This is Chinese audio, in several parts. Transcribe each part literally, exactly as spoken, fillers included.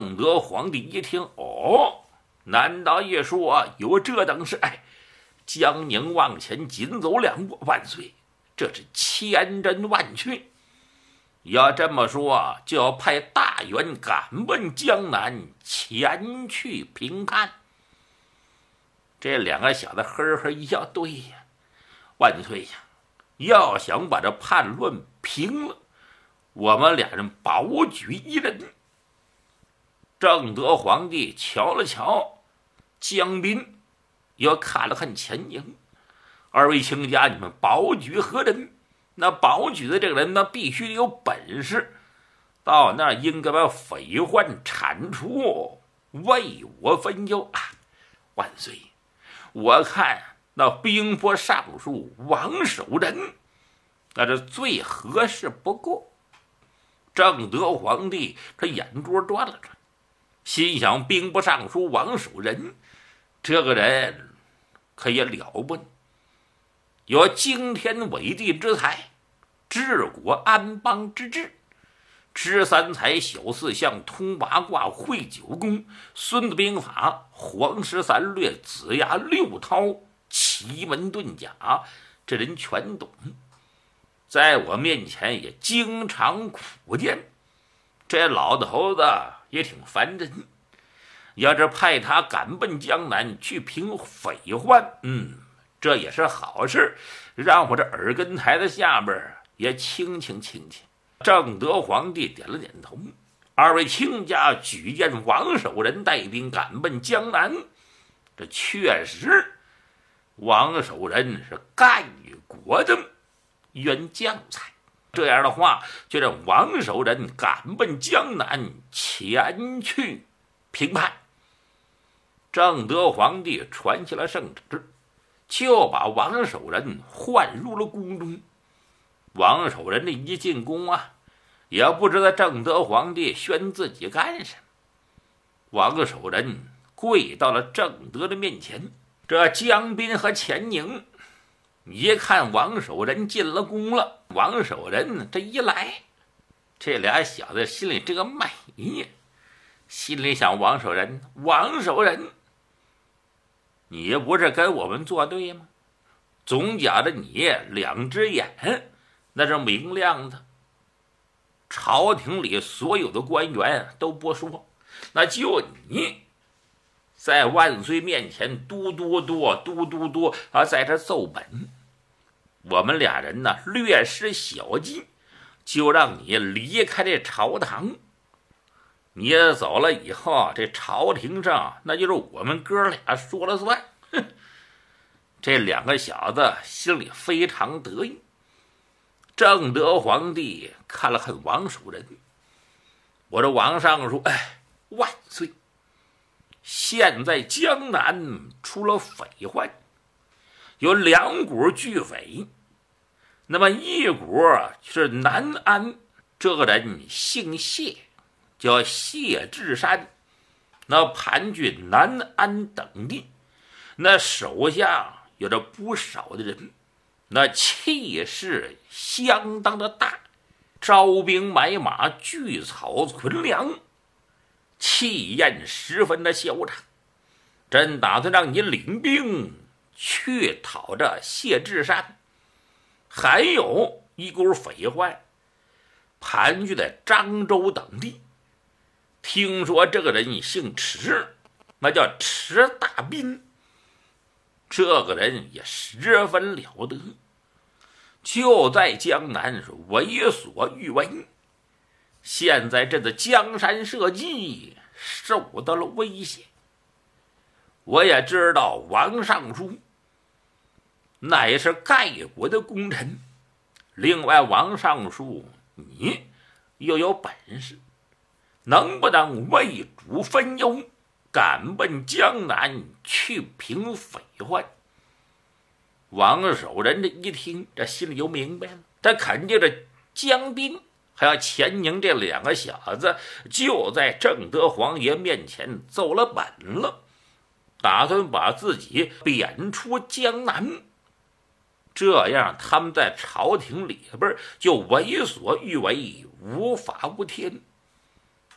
正德皇帝一听，哦，难道一说有这等事？哎，江宁往前紧走两步，万岁，这是千真万确。要这么说，就要派大员赶奔江南，前去平叛。这两个小子呵呵一笑，对呀，万岁呀，要想把这叛乱平了，我们俩人保举一人。正德皇帝瞧了瞧江彬，又看了看钱宁，二位卿家，你们保举何人？那保举的这个人，那必须有本事，到那儿应该把匪患铲除，为我分忧啊！万岁，我看那兵部尚书王守仁，那是最合适不过。正德皇帝他眼珠转了转，心想兵部尚书王守仁这个人可也了不得，有惊天伟地之才，治国安邦之志，知三才，晓四象，通八卦，会九宫，孙子兵法，黄石三略，子牙六韬，奇门遁甲，这人全懂。在我面前也经常苦谏，这老头子也挺烦人。要是派他赶奔江南去平匪患，嗯，这也是好事，让我这耳根台的下边也清清清清。正德皇帝点了点头，二位卿家举荐王守仁带兵赶奔江南，这确实，王守仁是干预国政，冤将才。这样的话，就让王守仁赶奔江南，前去平叛。正德皇帝传下了圣旨，就把王守仁唤入了宫中。王守仁这一进宫啊，也不知道正德皇帝宣自己干什么。王守仁跪到了正德的面前，这江彬和钱宁一看王守仁进了宫了，王守仁这一来，这俩小子心里这个美呀，心里想王守仁，王守仁，你不是跟我们作对吗？总觉着你两只眼那是明亮的，朝廷里所有的官员都不说，那就你在万岁面前嘟嘟嘟嘟嘟嘟啊，在这奏本。我们俩人呢略施小计，就让你离开这朝堂。你走了以后，这朝廷上那就是我们哥俩说了算。哼，这两个小子心里非常得意。正德皇帝看了看王守仁，我这王上说，哎，万岁，现在江南出了匪患，有两股巨匪，那么一股是南安，这个人姓谢，叫谢志山，那盘踞南安等地，那手下有着不少的人，那气势相当的大，招兵买马，聚草存粮，气焰十分的嚣张。真打算让你领兵去讨这谢志山。还有一股匪患盘踞在漳州等地，听说这个人姓池，那叫池大斌，这个人也十分了得，就在江南是为所欲为。现在这个江山社稷受到了威胁。我也知道王尚书乃是盖国的功臣，另外王尚书你又有本事，能不能为主分忧，赶奔江南去平匪患？王守仁这一听，这心里就明白了，他肯定这江彬还有钱宁这两个小子就在正德皇爷面前奏了本了，打算把自己贬出江南，这样他们在朝廷里边就为所欲为，无法无天。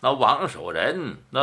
那王守仁那